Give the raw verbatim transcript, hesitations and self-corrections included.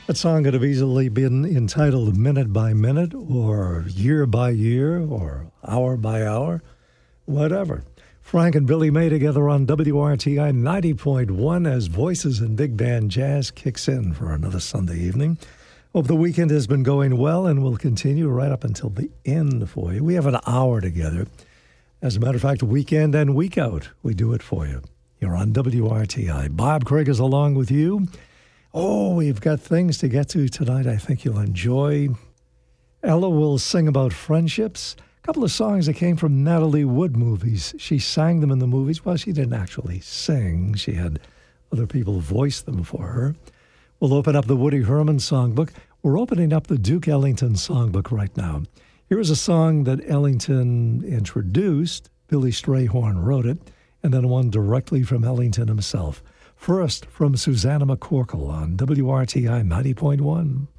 That song could have easily been entitled Minute by Minute or Year by Year or Hour by Hour, whatever. Frank and Billy May together on W R T I ninety point one as Voices and Big Band Jazz kicks in for another Sunday evening. Hope the weekend has been going well and will continue right up until the end for you. We have an hour together. As a matter of fact, week in and week out, we do it for you. You're on W R T I. Bob Craig is along with you. Oh, we've got things to get to tonight I think you'll enjoy. Ella will sing about friendships. A couple of songs that came from Natalie Wood movies. She sang them in the movies. Well, she didn't actually sing. She had other people voice them for her. We'll open up the Woody Herman songbook. We're opening up the Duke Ellington songbook right now. Here is a song that Ellington introduced. Billy Strayhorn wrote it, and then one directly from Ellington himself. First, from Susanna McCorkle on W R T I ninety point one.